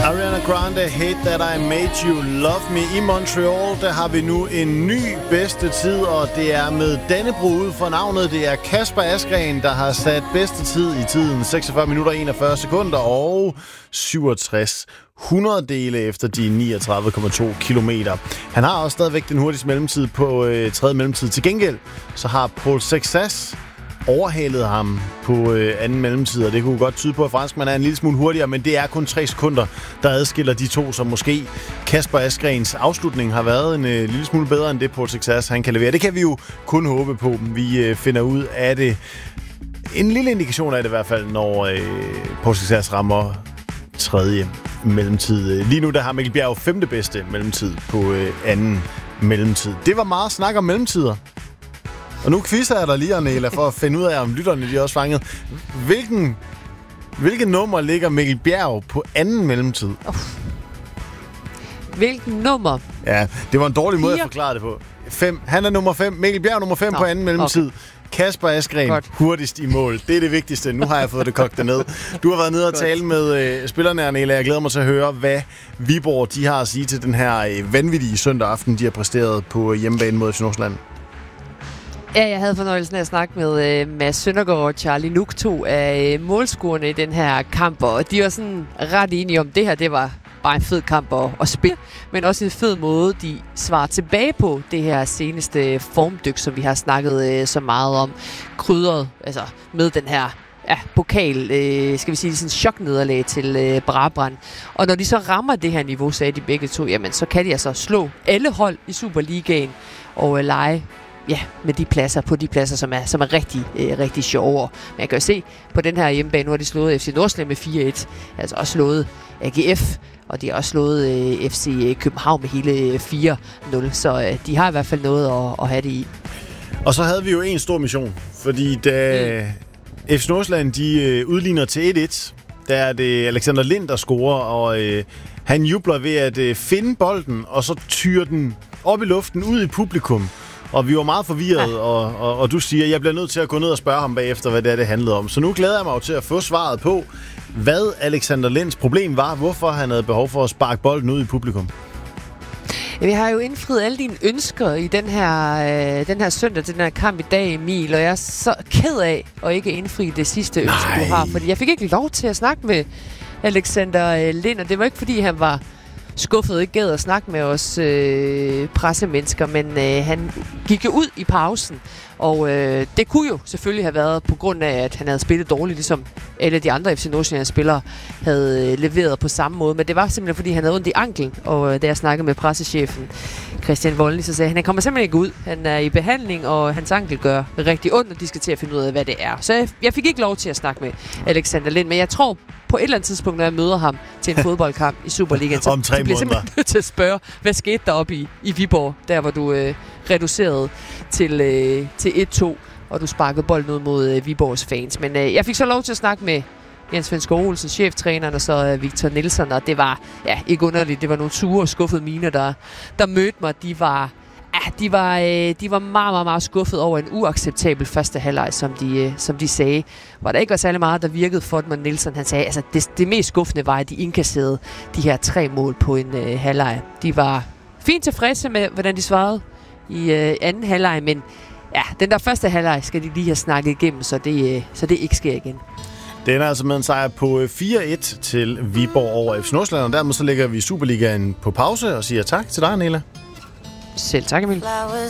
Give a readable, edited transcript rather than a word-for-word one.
Ariana Grande, Hate That I Made You Love Me. I Montreal, der har vi nu en ny bedste tid, og det er med Dannebrog ud for navnet. Det er Kasper Asgreen, der har sat bedste tid i tiden 46 minutter 41 sekunder og 67 hundreddele efter de 39,2 kilometer. Han har også stadigvæk den hurtigste mellemtid på tredje mellemtid. Til gengæld så har Paul Sexas overhalede ham på anden mellemtid, og det kunne godt tyde på, at franskmand er en lille smule hurtigere, men det er kun 3 sekunder, der adskiller de to, så måske Kasper Asgrens afslutning har været en lille smule bedre end det Paul Sexas han kan levere. Det kan vi jo kun håbe på. Vi finder ud af det. En lille indikation af det i hvert fald, når Paul Sexas rammer tredje mellemtid. Lige nu der har Mikkel Bjerg 5. bedste mellemtid på anden mellemtid. Det var meget snak om mellemtider. Og nu quizzer jeg dig lige, Arnela, for at finde ud af, om lytterne de er også fanget. Hvilket nummer ligger Mikkel Bjerg på anden mellemtid? Hvilken nummer? Ja, det var en dårlig måde at forklare det på. 5. Han er nummer 5. Mikkel Bjerg nummer 5 på anden mellemtid. Okay. Kasper Asgreen hurtigst i mål. Det er det vigtigste. Nu har jeg fået det kogt ned. Du har været nede og tale med spillerne, Arnela. Jeg glæder mig til at høre, hvad Viborg de har at sige til den her vanvittige søndag aften, de har præsteret på hjemmebane mod FC Nordsjælland. Ja, jeg havde fornøjelsen af at snakke med Mads Søndergaard og Charlie Nuk, 2 af målscorerne i den her kamp, og de var sådan ret enige om, det her, det var bare en fed kamp at spille, men også en fed måde, de svarer tilbage på det her seneste formdyk, som vi har snakket så meget om, krydret, altså med den her pokal, skal vi sige, sådan choknederlag til Brabrand. Og når de så rammer det her niveau, sagde de begge to, jamen så kan de altså slå alle hold i Superligaen og lege med de pladser, som er rigtig sjove. Men jeg kan jo se, på den her hjemmebane, nu har de slået FC Nordsjælland med 4-1, altså også slået AGF, og de har også slået FC København med hele 4-0, så de har i hvert fald noget at have det i. Og så havde vi jo en stor mission, fordi da FC Nordsjælland de udligner til 1-1, der er det Alexander Lind, der scorer, og han jubler ved at finde bolden, og så tyrer den op i luften ud i publikum. Og vi var meget forvirret, og du siger, at jeg bliver nødt til at gå ned og spørge ham bagefter, hvad det handlede om. Så nu glæder jeg mig til at få svaret på, hvad Alexander Linds problem var, hvorfor han havde behov for at sparke bolden ud i publikum. Vi har jo indfriet alle dine ønsker i den her søndag, den her kamp i dag, Emil, og jeg er så ked af at ikke indfri det sidste ønske, du har, fordi jeg fik ikke lov til at snakke med Alexander Lind, og det var ikke, fordi han var skuffet, ikke gad at snakke med os pressemennesker, men han gik jo ud i pausen, og det kunne jo selvfølgelig have været på grund af, at han havde spillet dårligt, ligesom alle de andre FC Nordsjælland-spillere havde leveret på samme måde, men det var simpelthen, fordi han havde ondt i anklen, og da jeg snakkede med pressechefen Christian Voldny, så sagde han kommer simpelthen ikke ud. Han er i behandling, og hans ankel gør rigtig ondt, og de skal til at finde ud af, hvad det er. Så jeg fik ikke lov til at snakke med Alexander Lind, men jeg tror på et eller andet tidspunkt, når jeg møder ham til en fodboldkamp i Superligaen, så bliver jeg simpelthen nødt til at spørge, hvad skete der oppe i Viborg, der hvor du reducerede til 1-2, og du sparkede bolden ud mod Viborgs fans. Men jeg fik så lov til at snakke med Jens Svendskov Olsen, cheftræneren, og så Victor Nielsen, og det var ikke underligt. Det var nogle sure og skuffede miner, der mødte mig. De var meget, meget skuffet over en uacceptabel første halvleg, som de sagde. Hvor der ikke var særlig meget, der virkede for dem, og Nielsen han sagde, altså det mest skuffende var, at de indkasserede de her 3 mål på en halvleg. De var fint tilfredse med, hvordan de svarede i anden halvleg, men den der første halvleg skal de lige have snakket igennem, så det ikke sker igen. Den er altså med en sejr på 4-1 til Viborg over FC Nordsjælland, og dermed så lægger vi Superligaen på pause og siger tak til dig, Nela. Selv tak, Emil.